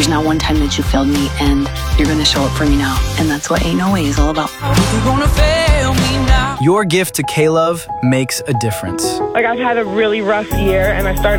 There's not one time that you failed me, and you're gonna show up for me now. And that's what Ain't No Way is all about. You're gonna fail me now. Your gift to K-Love makes a difference. Like, I've had a really rough year, and I started